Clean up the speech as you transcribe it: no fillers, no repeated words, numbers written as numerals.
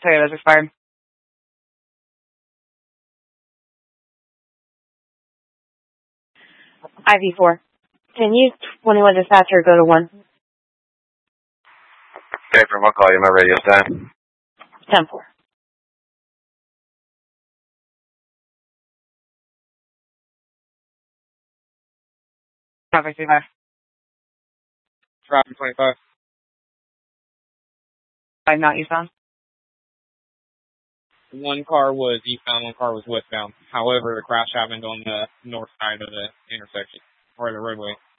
Toyota's expired. IV4. Can you 21 dispatcher go to 1? Okay, from what call you, my radio time? 10-4. Traffic 25. Traffic 25. 5 not eastbound. One car was eastbound, one car was westbound. However, the crash happened on the north side of the intersection, or the roadway.